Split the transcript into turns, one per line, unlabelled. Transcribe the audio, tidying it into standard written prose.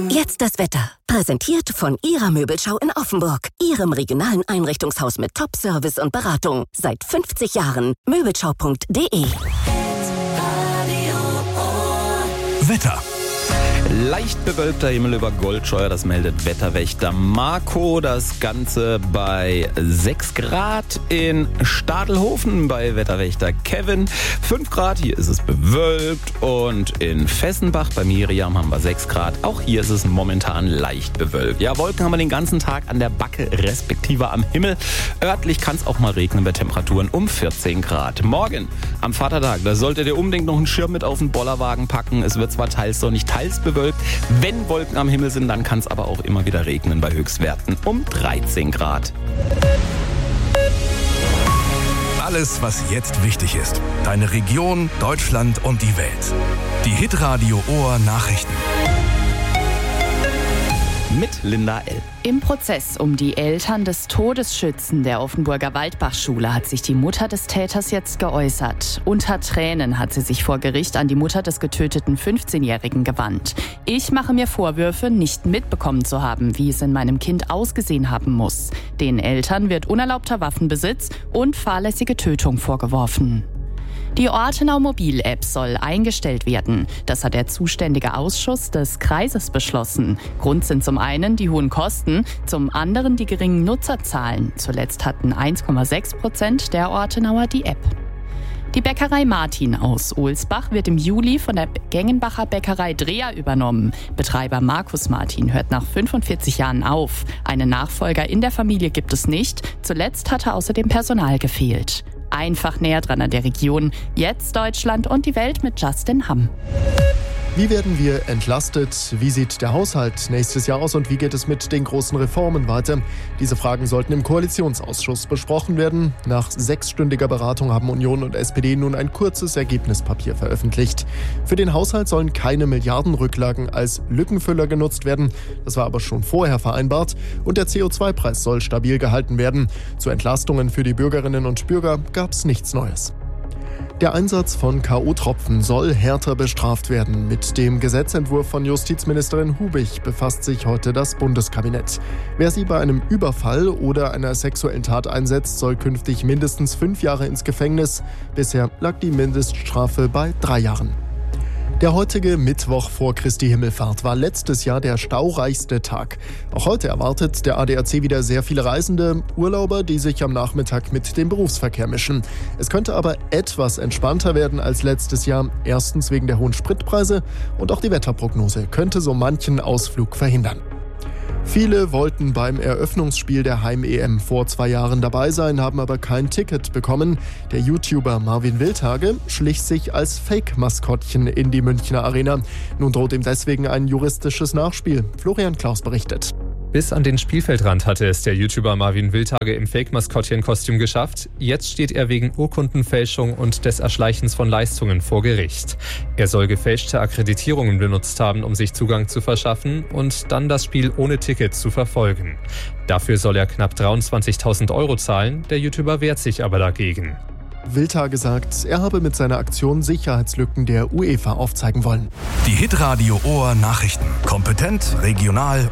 Jetzt das Wetter. Präsentiert von Ihrer Möbelschau in Offenburg. Ihrem regionalen Einrichtungshaus mit Top-Service und Beratung. Seit 50 Jahren. Möbelschau.de.
Wetter.
Leicht bewölkter Himmel über Goldscheuer, das meldet Wetterwächter Marco. Das Ganze bei 6 Grad in Stadelhofen bei Wetterwächter Kevin. 5 Grad, hier ist es bewölkt. Und in Fessenbach bei Miriam haben wir 6 Grad. Auch hier ist es momentan leicht bewölkt. Ja, Wolken haben wir den ganzen Tag an der Backe respektive am Himmel. Örtlich kann es auch mal regnen bei Temperaturen um 14 Grad. Morgen am Vatertag, da solltet ihr unbedingt noch einen Schirm mit auf den Bollerwagen packen. Es wird zwar teils sonnig, teils bewölkt. Wenn Wolken am Himmel sind, dann kann es aber auch immer wieder regnen bei Höchstwerten um 13 Grad.
Alles, was jetzt wichtig ist. Deine Region, Deutschland und die Welt. Die Hitradio Ohr Nachrichten.
Mit Linda L.
Im Prozess um die Eltern des Todesschützen der Offenburger Waldbachschule hat sich die Mutter des Täters jetzt geäußert. Unter Tränen hat sie sich vor Gericht an die Mutter des getöteten 15-Jährigen gewandt. Ich mache mir Vorwürfe, nicht mitbekommen zu haben, wie es in meinem Kind ausgesehen haben muss. Den Eltern wird unerlaubter Waffenbesitz und fahrlässige Tötung vorgeworfen. Die Ortenau-Mobil-App soll eingestellt werden. Das hat der zuständige Ausschuss des Kreises beschlossen. Grund sind zum einen die hohen Kosten, zum anderen die geringen Nutzerzahlen. Zuletzt hatten 1,6% der Ortenauer die App. Die Bäckerei Martin aus Ohlsbach wird im Juli von der Gengenbacher Bäckerei Dreher übernommen. Betreiber Markus Martin hört nach 45 Jahren auf. Einen Nachfolger in der Familie gibt es nicht. Zuletzt hatte außerdem Personal gefehlt. Einfach näher dran an der Region. Jetzt Deutschland und die Welt mit Justin Hamm.
Wie werden wir entlastet? Wie sieht der Haushalt nächstes Jahr aus? Und wie geht es mit den großen Reformen weiter? Diese Fragen sollten im Koalitionsausschuss besprochen werden. Nach 6-stündiger Beratung haben Union und SPD nun ein kurzes Ergebnispapier veröffentlicht. Für den Haushalt sollen keine Milliardenrücklagen als Lückenfüller genutzt werden. Das war aber schon vorher vereinbart. Und der CO2-Preis soll stabil gehalten werden. Zu Entlastungen für die Bürgerinnen und Bürger gab es nichts Neues. Der Einsatz von K.O.-Tropfen soll härter bestraft werden. Mit dem Gesetzentwurf von Justizministerin Hubich befasst sich heute das Bundeskabinett. Wer sie bei einem Überfall oder einer sexuellen Tat einsetzt, soll künftig mindestens 5 Jahre ins Gefängnis. Bisher lag die Mindeststrafe bei 3 Jahren. Der heutige Mittwoch vor Christi Himmelfahrt war letztes Jahr der staureichste Tag. Auch heute erwartet der ADAC wieder sehr viele Reisende, Urlauber, die sich am Nachmittag mit dem Berufsverkehr mischen. Es könnte aber etwas entspannter werden als letztes Jahr. Erstens wegen der hohen Spritpreise und auch die Wetterprognose könnte so manchen Ausflug verhindern. Viele wollten beim Eröffnungsspiel der Heim-EM vor 2 Jahren dabei sein, haben aber kein Ticket bekommen. Der YouTuber Marvin Wildhage schlich sich als Fake-Maskottchen in die Münchner Arena. Nun droht ihm deswegen ein juristisches Nachspiel. Florian Klaus berichtet.
Bis an den Spielfeldrand hatte es der YouTuber Marvin Wildhage im Fake-Maskottchen-Kostüm geschafft. Jetzt steht er wegen Urkundenfälschung und des Erschleichens von Leistungen vor Gericht. Er soll gefälschte Akkreditierungen benutzt haben, um sich Zugang zu verschaffen und dann das Spiel ohne Ticket zu verfolgen. Dafür soll er knapp 23.000 € zahlen. Der YouTuber wehrt sich aber dagegen.
Wildhage sagt, er habe mit seiner Aktion Sicherheitslücken der UEFA aufzeigen wollen.
Die Hitradio Ohr Nachrichten. Kompetent, regional